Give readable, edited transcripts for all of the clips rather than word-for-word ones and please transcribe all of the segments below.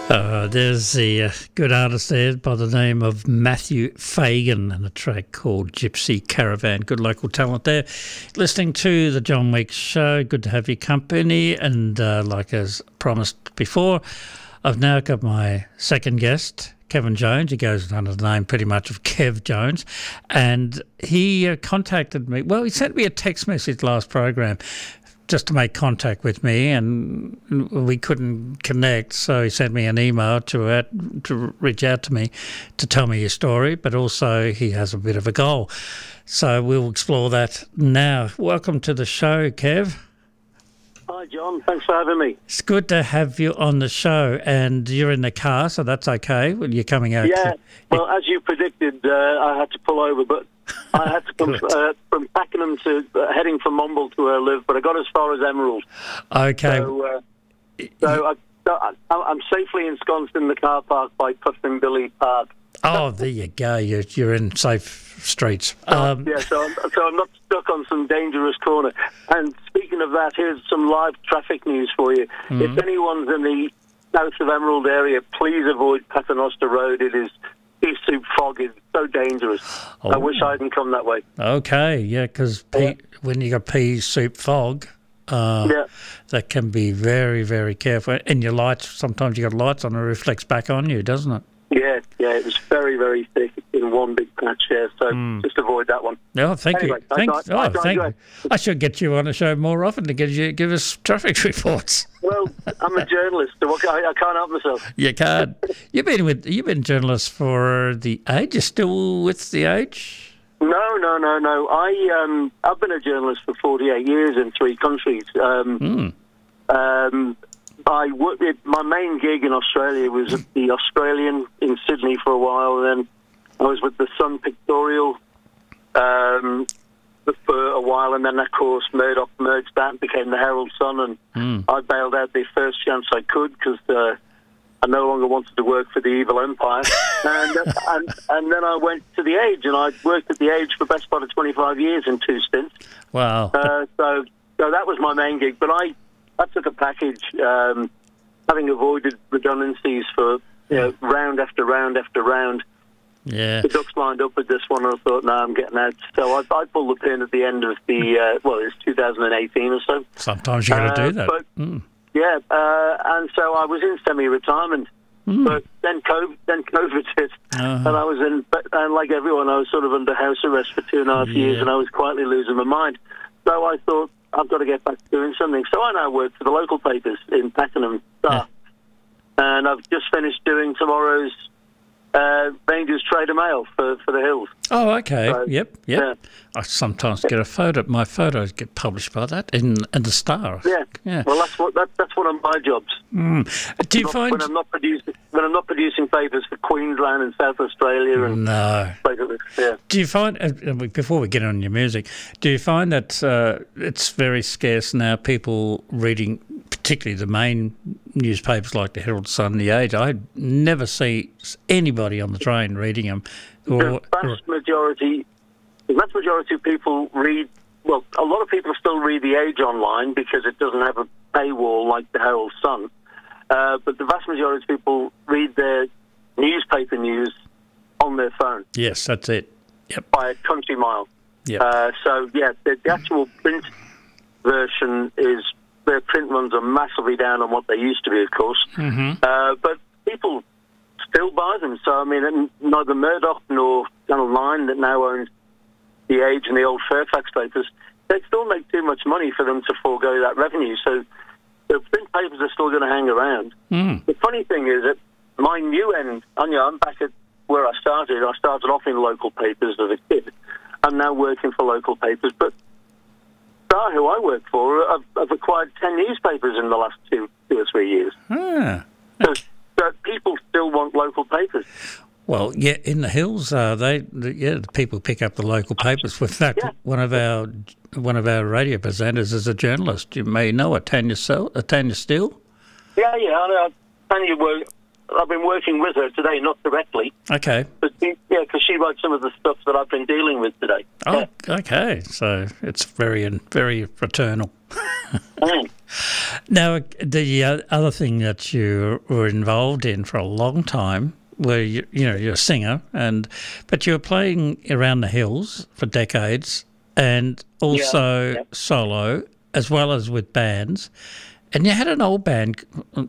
There's the good artist there by the name of Matthew Fagan and a track called Gypsy Caravan. Good local talent there. Listening to the John Weeks Show. Good to have your company. And like as promised before, I've now got my second guest, Kevin Jones. He goes under the name pretty much of Kev Jones. And he contacted me. Well, he sent me a text message last program just to make contact with me, and we couldn't connect, so he sent me an email to reach out to me to tell me his story, but also he has a bit of a goal. So we'll explore that now. Welcome to the show, Kev. Hi, John. Thanks for having me. It's good to have you on the show, and you're in the car, so that's okay. Well, you're coming out. Yeah, well, as you predicted, I had to pull over, but I had to come from Pakenham to heading from Mumble to where I live, but I got as far as Emerald. Okay. So I'm safely ensconced in the car park by Puffin Billy Park. Oh, there you go. You're in safe streets. So I'm not stuck on some dangerous corner. And speaking of that, here's some live traffic news for you. Mm-hmm. If anyone's in the south of Emerald area, please avoid Paternoster Road. It is pea soup fog is so dangerous. Oh. I wish I hadn't come that way. Okay, yeah, because when you got pea soup fog, that can be very, very careful. And your lights, sometimes you got lights on, it reflects back on you, doesn't it? Yeah, it was very, very thick in one big patch here, so just avoid that one. Oh, thank you. Thank you. I should get you on the show more often to give us traffic reports. Well, I'm a journalist, so I can't help myself. You can't. You've been a journalist for The Age. You're still with The Age? No. I've been a journalist for 48 years in 3 countries. My main gig in Australia was at the Australian in Sydney for a while, and then I was with the Sun Pictorial for a while, and then, of course, Murdoch merged that and became the Herald Sun, and I bailed out the first chance I could because I no longer wanted to work for the evil empire. and then I went to The Age, and I worked at The Age for the best part of 25 years in 2 stints. Wow. So that was my main gig, but I took a package, having avoided redundancies for round after round after round. Yeah. The Ducks lined up with this one, and I thought, no, I'm getting out. So I pulled the pin at the end of it's 2018 or so. Sometimes you got to do that. But, and so I was in semi-retirement. But then COVID hit, and I was and like everyone, I was sort of under house arrest for 2.5 years, and I was quietly losing my mind. So I thought, I've got to get back to doing something. So I now work for the local papers in Pakenham Star. And I've just finished doing tomorrow's Rangers Trader Mail for the Hills. Oh, okay. So, yep. Yeah. I sometimes get a photo. My photos get published by that in the Star. Yeah. Well, that's one of my jobs. Do you find when I'm not producing papers for Queensland and South Australia and Do you find before we get on your music, do you find that it's very scarce now? People reading, particularly the main newspapers like the Herald Sun, The Age. I never see anybody on the train reading them. The vast majority of people read. Well, a lot of people still read The Age online because it doesn't have a paywall like the Herald Sun. But the vast majority of people read their newspaper news on their phone. Yes, that's it. Yep. By a country mile. Yep. The actual print version is, their print runs are massively down on what they used to be, of course. But people still buy them. So, I mean, neither Murdoch nor Channel 9 that now owns The Age and the old Fairfax papers, they still make too much money for them to forego that revenue. So the print papers are still going to hang around. The funny thing is that my new end, I'm back at where I started. I started off in local papers as a kid. I'm now working for local papers. But Star, who I work for, I've acquired 10 newspapers in the last 2 or 3 years. So people still want local papers. Well, yeah, in the Hills, the people pick up the local papers. In fact, one of our radio presenters is a journalist. You may know her, Tanya Steele. Yeah, I know. Tanya, I've been working with her today, not directly. Okay. But because she writes some of the stuff that I've been dealing with today. Oh, okay. So it's very, very fraternal. Now, the other thing that you were involved in for a long time, where you're a singer, but you were playing around the hills for decades, and also solo as well as with bands. And you had an early band,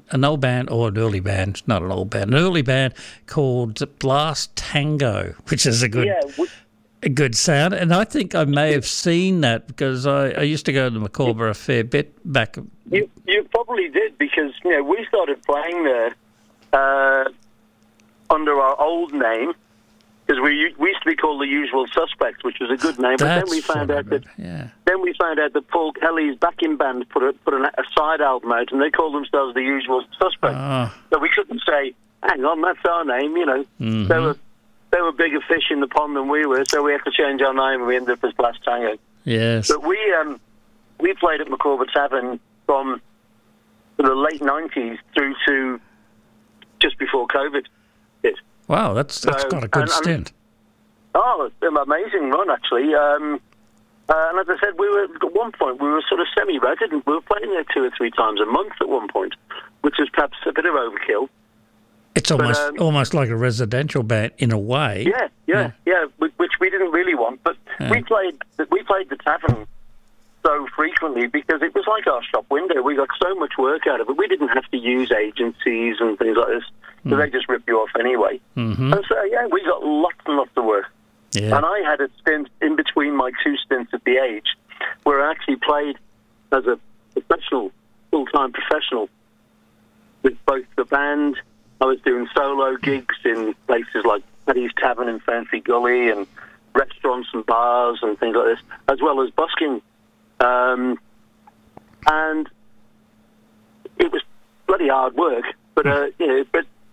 not an old band, an early band called Blast Tango, which is a good sound. And I think I may have seen that because I used to go to Micawber a fair bit back. You probably did, because we started playing there under our old name, because we used to be called The Usual Suspects, which was a good name. But then we found out that Paul Kelly's backing band put a side album out, and they called themselves The Usual Suspects. So we couldn't say, "Hang on, that's our name." Mm-hmm. They were bigger fish in the pond than we were, so we had to change our name, and we ended up as Blast Tango. Yes. But we played at Micawber Tavern from the late 90s through to just before COVID hit. Wow, that's got a good stint. It's an amazing run, actually. And as I said, at one point we were sort of semi-resident. We were playing there 2 or 3 times a month at one point, which was perhaps a bit of overkill. It's almost like a residential band in a way. Yeah, which we didn't really want. But we played the tavern so frequently because it was like our shop window. We got so much work out of it. We didn't have to use agencies and things like this, so they just rip you off anyway. Mm-hmm. And so, we got lots and lots of work. Yeah. And I had a stint in between my 2 stints at the Age where I actually played as a full-time professional with both the band. I was doing solo gigs in places like Paddy's Tavern in Fancy Gully and restaurants and bars and things like this, as well as busking. And it was bloody hard work, but it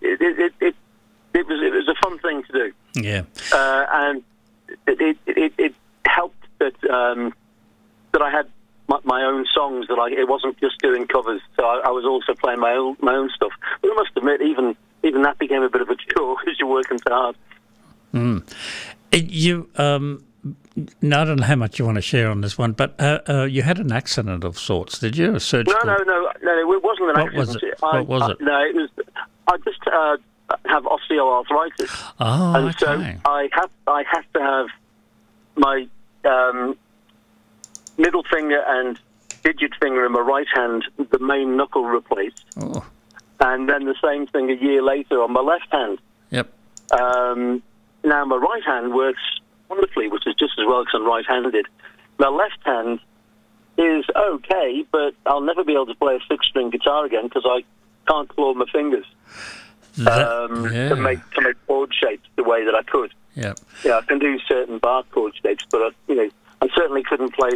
was a fun thing to do. Yeah. And it helped that I had my own songs, that it wasn't just doing covers, so I was also playing my own stuff. But I must admit, even that became a bit of a chore because you're working so hard. You, I don't know how much you want to share on this one, but you had an accident of sorts, did you? A surgical? No, it wasn't an accident. What was it? No, it was. I just have osteoarthritis, and so I have to have my middle finger and digit finger in my right hand, the main knuckle replaced. Oh. And then the same thing a year later on my left hand. Yep. Now my right hand works wonderfully, which is just as well because I'm right-handed. My left hand is okay, but I'll never be able to play a 6-string guitar again because I can't claw my fingers to make chord shapes the way that I could. Yeah. Yeah, I can do certain bar chord shapes, but I certainly couldn't play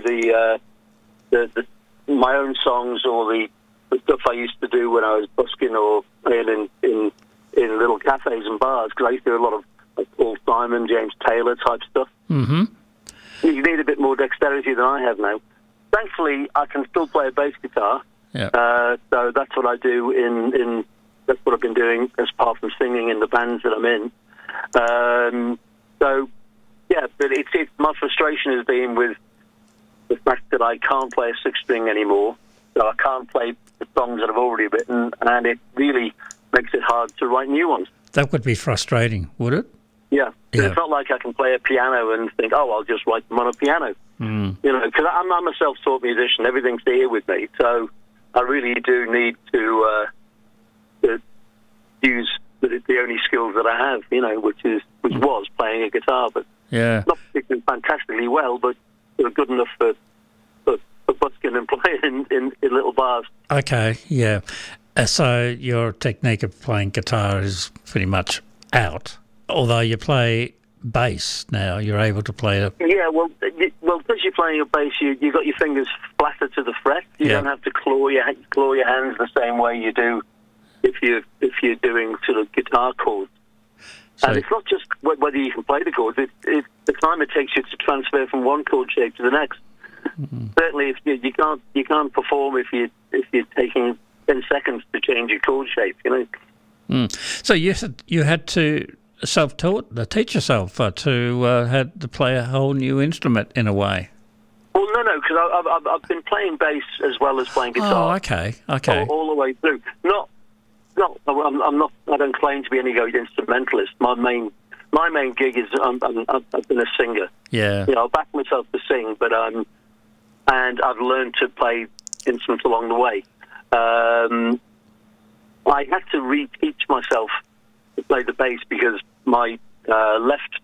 my own songs or the stuff I used to do when I was busking or playing in little cafes and bars, because I used to do a lot of Paul Simon, James Taylor type stuff. Mm-hmm. You need a bit more dexterity than I have now. Thankfully, I can still play a bass guitar. Yeah. So that's what I do that's what I've been doing as part from singing in the bands that I'm in. But my frustration has been with the fact that I can't play a 6-string anymore, so I can't play the songs that I've already written, and it really makes it hard to write new ones. That would be frustrating, would it? Yeah. It's not like I can play a piano and think, I'll just write them on a piano. Because I'm a self-taught musician. Everything's here with me, so I really do need to use the only skills that I have, which was playing a guitar, but not particularly fantastically well, but good enough for busking and playing in little bars. Okay, yeah. So your technique of playing guitar is pretty much out, although you play bass now. You're able to play it. Yeah, well, because you're playing a bass, you got your fingers flatter to the fret. You don't have to claw your hands the same way you do if you're doing sort of guitar chords. So, and it's not just whether you can play the chords; it's the time it takes you to transfer from one chord shape to the next. Mm-hmm. Certainly, if you can't perform if you're taking 10 seconds to change your chord shape. So you had to teach yourself to play a whole new instrument in a way. Well, no, because I've been playing bass as well as playing guitar. Oh, okay. All the way through. I'm not. I don't claim to be any good instrumentalist. My main gig is I've been a singer. Yeah. I back myself to sing, but and I've learned to play instruments along the way. I had to reteach myself to play the bass because my left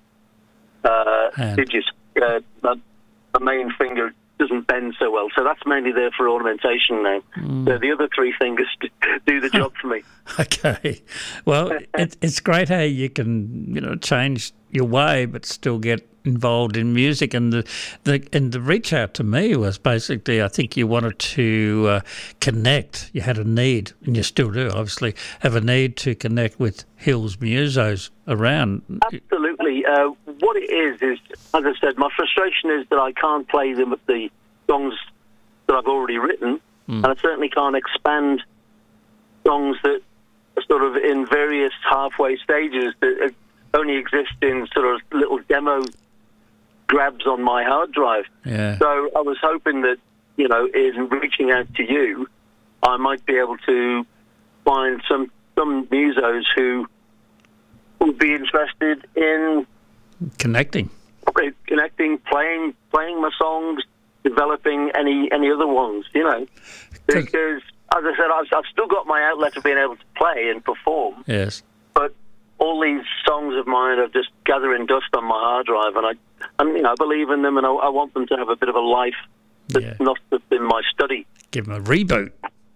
digit, my main finger, doesn't bend so well. So that's mainly there for ornamentation now. So the other three fingers do the job for me. Okay. Well, it's great how you can, change your way but still get involved in music. And the reach out to me was basically, I think you wanted to connect. You had a need, and you still do, obviously, have a need to connect with Hills musos around. Absolutely. What it is, as I said, my frustration is that I can't play the songs that I've already written, and I certainly can't expand songs that are sort of in various halfway stages that only exist in sort of little demo grabs on my hard drive. Yeah. So I was hoping that, in reaching out to you, I might be able to find some musos who would be interested in connecting, playing my songs, developing any other ones, because as I said, I've still got my outlet of being able to play and perform. Yes. But all these songs of mine are just gathering dust on my hard drive, and I believe in them, and I want them to have a bit of a life that's not just in my study. Give them a reboot.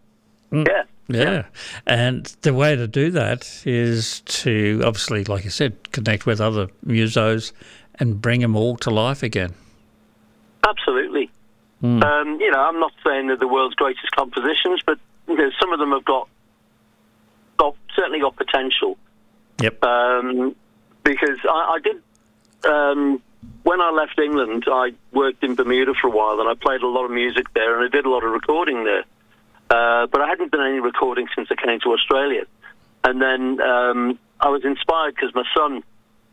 Yeah. And the way to do that is to, obviously, like you said, connect with other musos and bring them all to life again. Absolutely. I'm not saying they're the world's greatest compositions, but some of them have certainly got potential. Yep. Because I did, when I left England, I worked in Bermuda for a while, and I played a lot of music there, and I did a lot of recording there. But I hadn't done any recording since I came to Australia. And then I was inspired because my son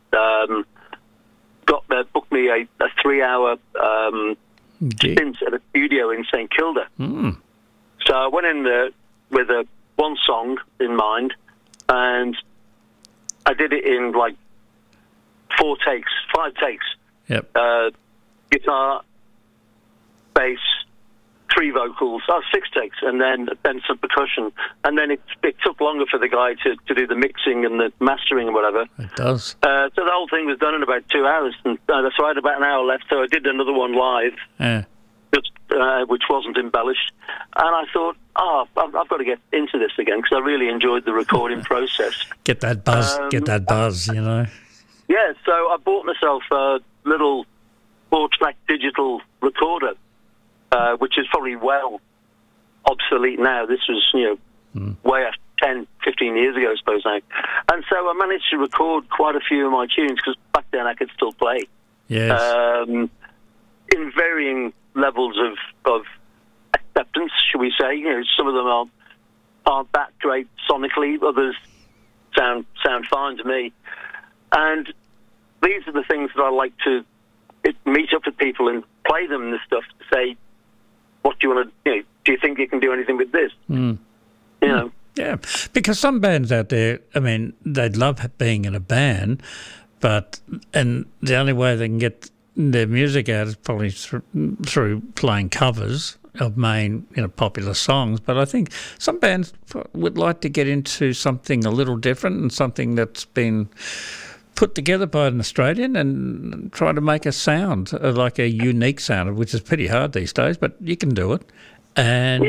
booked me a 3-hour stint at a studio in St Kilda. So I went in there with one song in mind, and I did it in like 5 takes. Yep. Guitar, bass, 3 vocals, 6 takes, and then some percussion. And then it took longer for the guy to do the mixing and the mastering and whatever. It does. So the whole thing was done in about 2 hours, and so I had about an hour left, so I did another one live, which wasn't embellished. And I thought, I've got to get into this again, because I really enjoyed the recording process. Get that buzz, Yeah, so I bought myself a little 4-track digital recorder, which is probably well obsolete now. This was, way after 10, 15 years ago, I suppose now. And so I managed to record quite a few of my tunes, because back then I could still play. Yes. In varying levels of acceptance, should we say. Some of them aren't that great sonically, others sound fine to me. And these are the things that I like to meet up with people and play them this stuff to say, what do you want to do you think you can do anything with this? Yeah, because some bands out there, I mean, they'd love being in a band, and the only way they can get their music out is probably through playing covers of main popular songs. But I think some bands would like to get into something a little different and something that's been put together by an Australian and try to make a sound, like a unique sound, which is pretty hard these days, but you can do it. And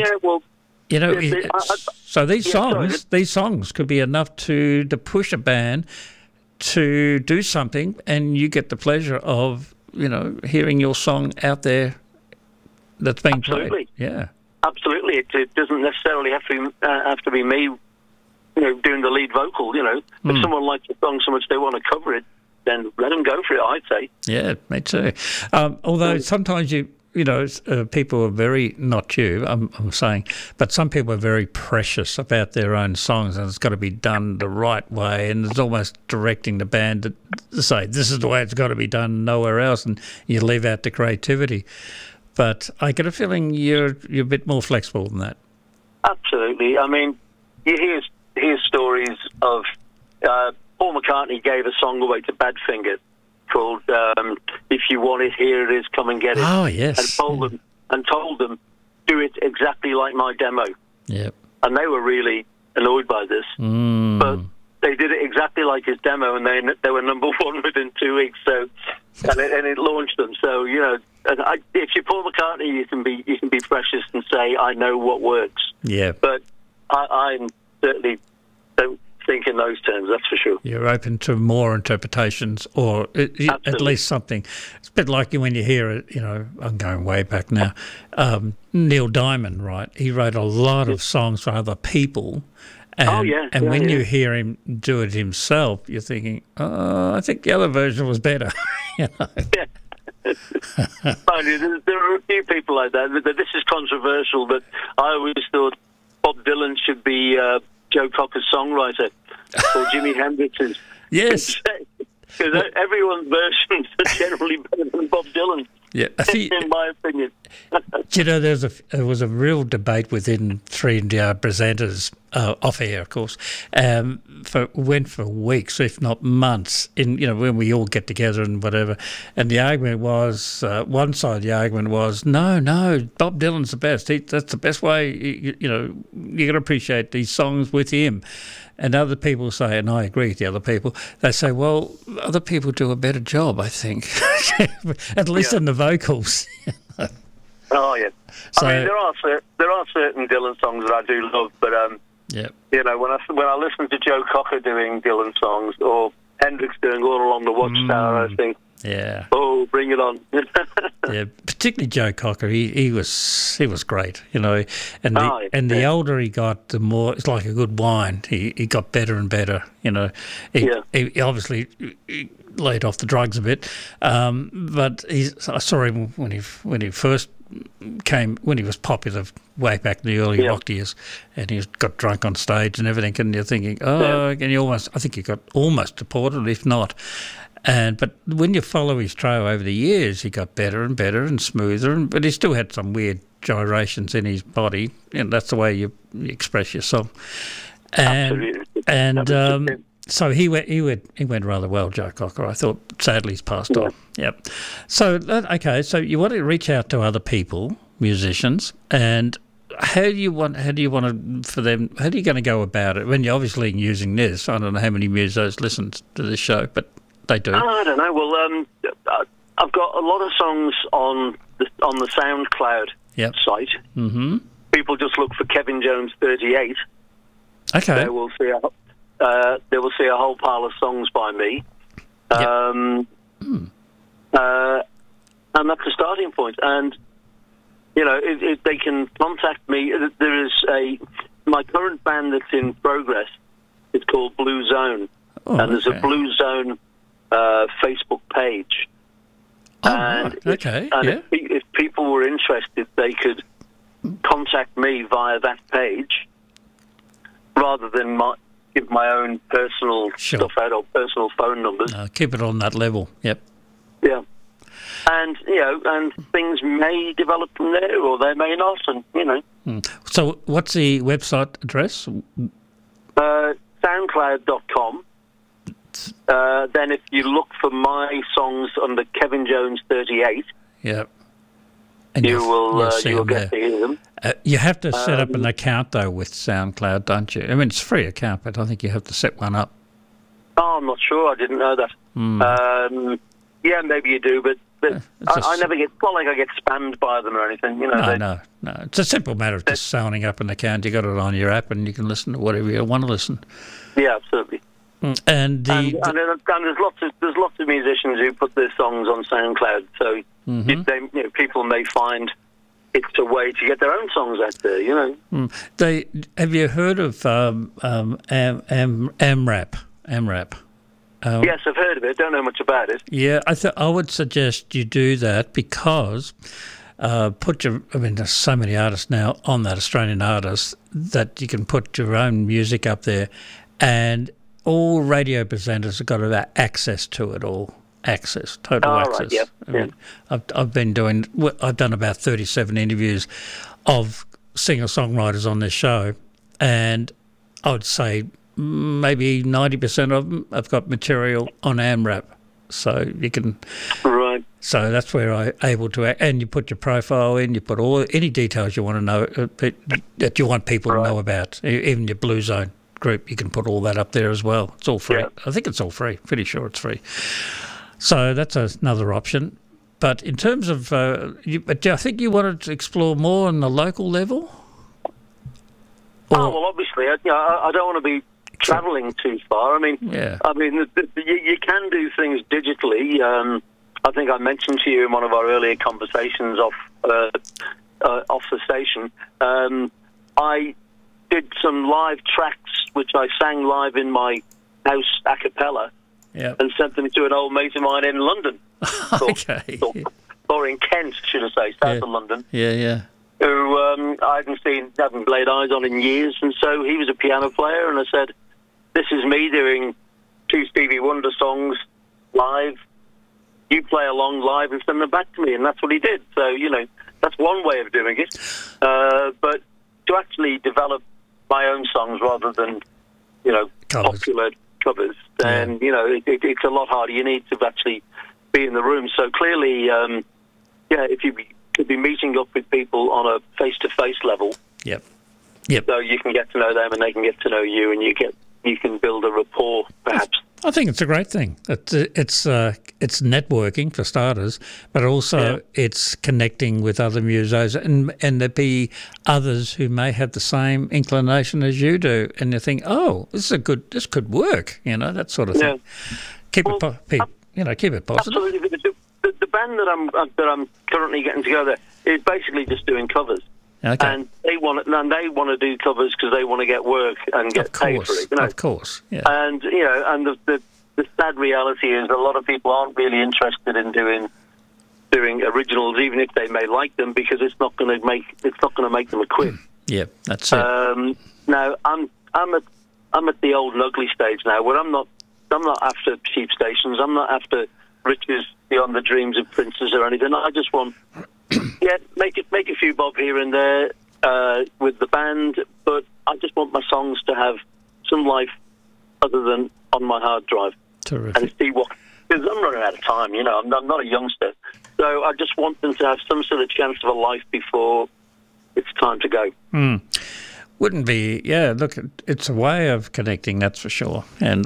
so these songs could be enough to push a band to do something, and you get the pleasure of hearing your song out there that's being played. Yeah, absolutely. It doesn't necessarily have to be me doing the lead vocal. If someone likes the song so much they want to cover it, then let them go for it, I'd say. Yeah, me too. Although sometimes people are very, not you, I'm saying, but some people are very precious about their own songs, and it's got to be done the right way, and it's almost directing the band to say, this is the way it's got to be done, nowhere else, and you leave out the creativity. But I get a feeling you're a bit more flexible than that. Absolutely. I mean, you hear stories of Paul McCartney gave a song away to Badfinger called "If You Want It, Here It Is, Come and Get It." Oh yes, and told them do it exactly like my demo. Yep. And they were really annoyed by this, but they did it exactly like his demo, and they were number one within 2 weeks. So, and it launched them. So if you're Paul McCartney, you can be precious and say, "I know what works." Yeah. But I certainly don't think in those terms. That's for sure. You're open to more interpretations, or at least something. It's a bit like when you hear it. I'm going way back now. Neil Diamond, right? He wrote a lot of songs for other people. And when you hear him do it himself, you're thinking, "Oh, I think the other version was better." Yeah. There are a few people like that. This is controversial, but I always thought Bob Dylan should be Joe Cocker's songwriter or Jimi Hendrix's. Yes. Because everyone's versions are generally better than Bob Dylan. Yeah, in my opinion. There was a real debate within 3NDR presenters, off air, of course, went for weeks, if not months, when we all get together and whatever. And the argument was, one side of the argument was, no, Bob Dylan's the best. That's the best way. You got to appreciate these songs with him. And other people say, and I agree with the other people, they say, well, other people do a better job, I think, at least in the vocals. Oh, yeah. So, I mean, there are certain Dylan songs that I do love, but when I listen to Joe Cocker doing Dylan songs or Hendrix doing All Along the Watchtower, I think, oh, bring it on. Yeah, particularly Joe Cocker. He was great, and the older he got, the more it's like a good wine. He got better and better. He obviously laid off the drugs a bit, but I saw him when he first came, when he was popular way back in the early rock years, and he got drunk on stage and everything, and you're thinking, I think he got almost deported, if not. But when you follow his trail over the years, he got better and better and smoother, but he still had some weird gyrations in his body, and that's the way you express yourself. So he went rather well, Joe Cocker. I thought, sadly, he's passed on. Yep. So so you want to reach out to other people, musicians, and how do you want for them? How are you going to go about it? When you're obviously using this, I don't know how many musos listen to this show, but they do. I don't know. Well, I've got a lot of songs on the SoundCloud site. Mm-hmm. People just look for Kevin Jones 38. Okay. They will see a whole pile of songs by me. And that's a starting point. And if they can contact me, there is my current band that's in progress. It's called Blue Zone, and there's a Blue Zone Facebook page. If people were interested, they could contact me via that page rather than give my own personal stuff out or personal phone numbers. Keep it on that level. Yep. Yeah. And and things may develop from there, or they may not. And So, what's the website address? SoundCloud.com. Then if you look for my songs under Kevin Jones 38, and you'll get to hear them. You have to set up an account though with SoundCloud, don't you? I mean, it's a free account, but I think you have to set one up. Oh, I'm not sure. I didn't know that. Maybe you do, but I never get. It's not like I get spammed by them or anything. No. It's a simple matter of just signing up an account. You got it on your app, and you can listen to whatever you want to listen. Yeah, absolutely. And there's lots of musicians who put their songs on SoundCloud, so people may find it's a way to get their own songs out there. Have you heard of AMRAP? Yes, I've heard of it. Don't know much about it. Yeah, I would suggest you do that because there's so many artists now on that, Australian artists, that you can put your own music up there, and all radio presenters have got access to it all. access, total access. Right, I mean, I've done about 37 interviews of singer-songwriters on this show, and I would say maybe 90% of them have got material on AMRAP. So you can... Right. So that's where I'm able to... And you put your profile in, you put any details you want to know, that you want people to know about. Even your Blue Zone group, you can put all that up there as well. It's all free. Yeah. I think it's all free. Pretty sure it's free. So that's another option. But in terms of... I think you wanted to explore more on the local level? Well, obviously. I don't want to be travelling too far. I mean, you can do things digitally. I think I mentioned to you in one of our earlier conversations off the station. I did some live tracks which I sang live in my house a cappella, and sent them to an old mate of mine in London, or in Kent, should I say, south of London. Yeah. Who I haven't laid eyes on in years, and so he was a piano player, and I said, "This is me doing 2 Stevie Wonder songs live. You play along live and send them back to me," and that's what he did. So, that's one way of doing it. But to actually develop my own songs rather than, popular covers, then, it's a lot harder. You need to actually be in the room. So clearly, if you could be meeting up with people on a face-to-face level. Yep. So you can get to know them and they can get to know you, and you can build a rapport, perhaps. I think it's a great thing. It's networking for starters, but also it's connecting with other musos, and there be others who may have the same inclination as you do, and you think, oh, this could work, that sort of thing. Keep it positive. Absolutely. The band that I'm currently getting together is basically just doing covers. Okay. And they want to do covers because they want to get work and get paid for it. Of course, yeah. And the sad reality is a lot of people aren't really interested in doing originals, even if they may like them, because it's not going to make them a quid. Yeah, that's it. Now I'm at the old and ugly stage now, where I'm not after cheap stations. I'm not after riches beyond the dreams of princes or anything. I just want. Make a few bob here and there with the band, but I just want my songs to have some life other than on my hard drive. Terrific. And see what, because I'm running out of time, I'm not a youngster, so I just want them to have some sort of chance of a life before it's time to go. Wouldn't be, look, it's a way of connecting, that's for sure. And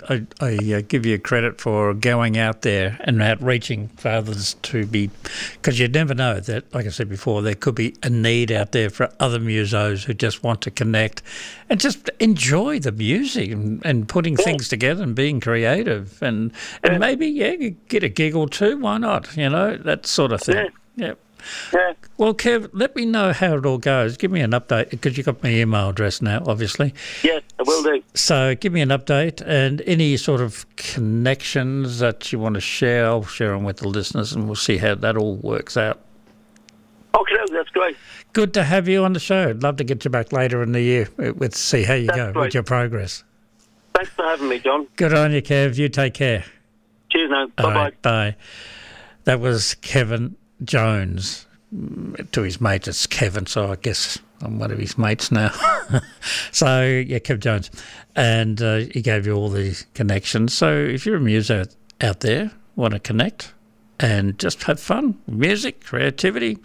I give you credit for going out there and outreaching for others to be, because you'd never know that, like I said before, there could be a need out there for other musos who just want to connect and just enjoy the music and putting things together and being creative and maybe, get a gig or two, why not, that sort of thing. Yeah. Well, Kev, let me know how it all goes. Give me an update, because you've got my email address now, obviously. Yes, I will do. So give me an update, and any sort of connections that you want to share, I'll share them with the listeners, and we'll see how that all works out. Okay, that's great. Good to have you on the show. I'd love to get you back later in the year with see how you go with your progress. Thanks for having me, John. Good on you, Kev. You take care. Cheers now. Bye-bye. Right, bye. That was Kevin Jones. To his mate, it's Kevin, so I guess I'm one of his mates now. So, Kev Jones. And he gave you all the connections. So if you're a muso out there, want to connect and just have fun, music, creativity,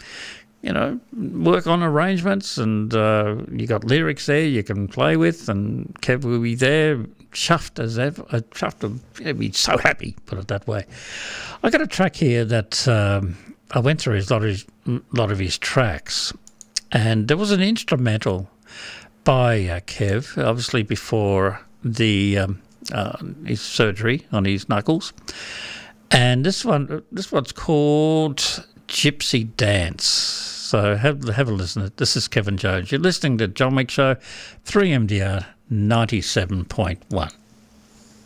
work on arrangements, and you got lyrics there you can play with, and Kev will be there, chuffed as ever. He'll be so happy, put it that way. I got a track here that... I went through a lot of his tracks, and there was an instrumental by Kev, obviously before his surgery on his knuckles, and this one's called Gypsy Dance. So have a listen. This is Kevin Jones. You're listening to John Wick Show, 3MDR 97.1.